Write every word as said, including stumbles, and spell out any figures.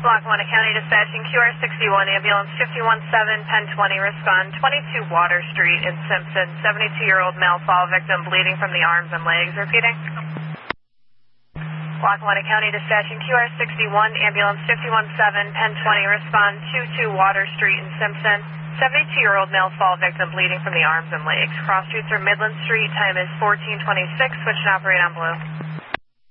Lackawanna County dispatching Q R sixty-one, ambulance fifty-one seven, Penn twenty, respond twenty-two Water Street in Simpson, seventy-two-year-old male fall victim bleeding from the arms and legs. Repeating. Lackawanna County dispatching Q R sixty-one, ambulance fifty-one seven, Penn twenty, respond two-two Water Street in Simpson, seventy-two-year-old male fall victim bleeding from the arms and legs. Cross streets are Midland Street, time is fourteen twenty-six, switch and operate on blue.